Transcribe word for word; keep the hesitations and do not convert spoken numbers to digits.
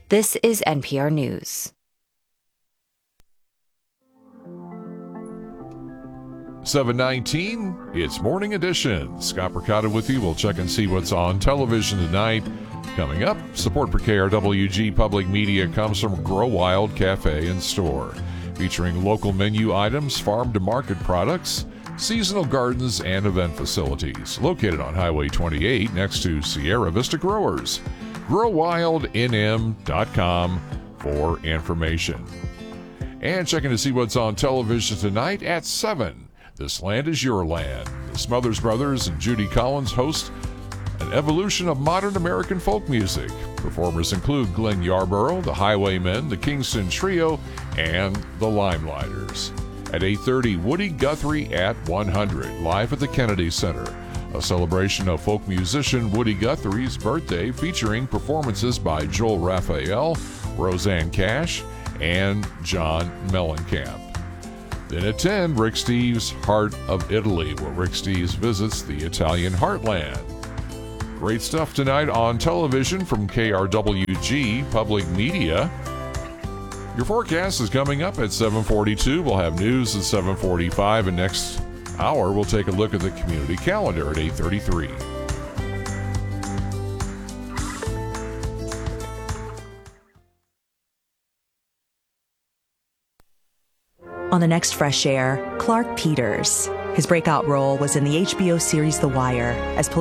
This is N P R News. seven nineteen, it's Morning Edition. Scott Percotta with you. We'll check and see what's on television tonight. Coming up, support for K R W G Public Media comes from Grow Wild Cafe and Store, featuring local menu items, farm-to-market products, seasonal gardens, and event facilities. Located on Highway twenty-eight next to Sierra Vista Growers. grow wild n m dot com for information. And checking to see what's on television tonight at seven. This Land Is Your Land. The Smothers Brothers and Judy Collins host an evolution of modern American folk music. Performers include Glenn Yarborough, the Highwaymen, the Kingston Trio, and the Limelighters. At eight thirty, Woody Guthrie at one hundred, live at the Kennedy Center. A celebration of folk musician Woody Guthrie's birthday, featuring performances by Joel Raphael, Roseanne Cash, and John Mellencamp. Then at ten, Rick Steves' Heart of Italy, where Rick Steves visits the Italian heartland. Great stuff tonight on television from K R W G Public Media. Your forecast is coming up at seven forty-two. We'll have news at seven forty-five, and next hour we'll take a look at the community calendar at eight thirty-three. On the next Fresh Air, Clark Peters. His breakout role was in the H B O series The Wire as